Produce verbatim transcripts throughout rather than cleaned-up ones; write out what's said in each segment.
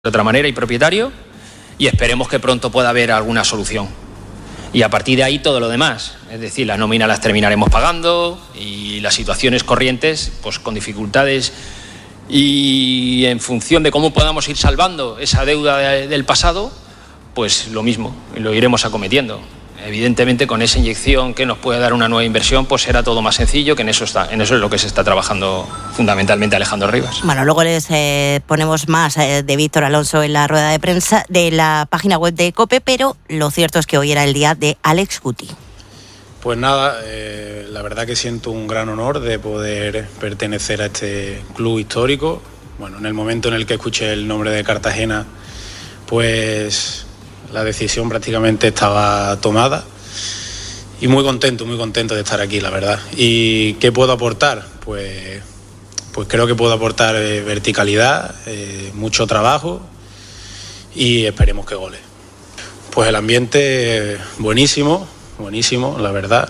de otra manera y propietario, y esperemos que pronto pueda haber alguna solución. Y a partir de ahí todo lo demás, es decir, las nóminas las terminaremos pagando y las situaciones corrientes, pues con dificultades y en función de cómo podamos ir salvando esa deuda de, del pasado, pues lo mismo, lo iremos acometiendo. Evidentemente, con esa inyección que nos puede dar una nueva inversión, pues será todo más sencillo, que en eso está, en eso es lo que se está trabajando fundamentalmente Alejandro Rivas. Bueno, luego les eh, ponemos más eh, de Víctor Alonso en la rueda de prensa de la página web de COPE, pero lo cierto es que hoy era el día de Alex Guti. Pues nada, eh, la verdad que siento un gran honor de poder pertenecer a este club histórico. Bueno, en el momento en el que escuché el nombre de Cartagena, pues la decisión prácticamente estaba tomada y muy contento, muy contento de estar aquí, la verdad. ¿Y qué puedo aportar? Pues, pues creo que puedo aportar eh, verticalidad, eh, mucho trabajo y esperemos que gole. Pues el ambiente buenísimo, buenísimo, la verdad.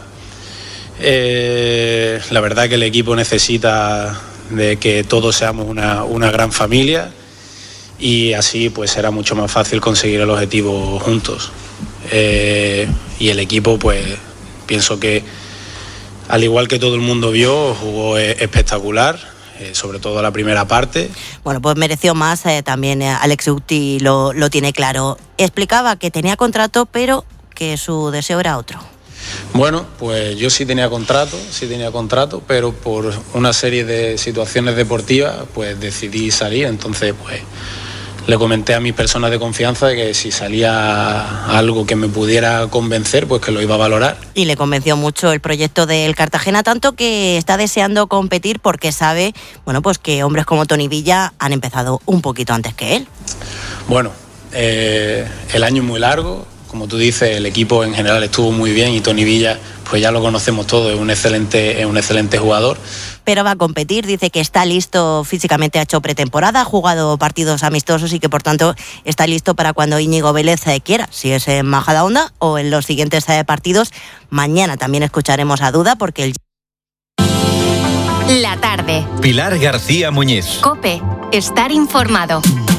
Eh, la verdad que el equipo necesita de que todos seamos una, una gran familia. Y así pues será mucho más fácil conseguir el objetivo juntos. Eh, y el equipo, pues pienso que al igual que todo el mundo vio, jugó espectacular, eh, sobre todo la primera parte. Bueno, pues mereció más, eh, también eh, Alex Guti lo, lo tiene claro. Explicaba que tenía contrato, pero que su deseo era otro. Bueno, pues yo sí tenía contrato, sí tenía contrato, pero por una serie de situaciones deportivas, pues decidí salir, entonces pues le comenté a mis personas de confianza que si salía algo que me pudiera convencer, pues que lo iba a valorar. Y le convenció mucho el proyecto del Cartagena, tanto que está deseando competir porque sabe, bueno, pues que hombres como Toni Villa han empezado un poquito antes que él. Bueno, eh, el año es muy largo, como tú dices, el equipo en general estuvo muy bien y Toni Villa, pues ya lo conocemos todos, es un excelente, es un excelente jugador. Pero va a competir, dice que está listo físicamente, ha hecho pretemporada, ha jugado partidos amistosos y que por tanto está listo para cuando Íñigo Vélez quiera, si es en Majadahonda o en los siguientes partidos. Mañana también escucharemos a Duda porque el... La tarde. Pilar García Muñiz. COPE. Estar informado.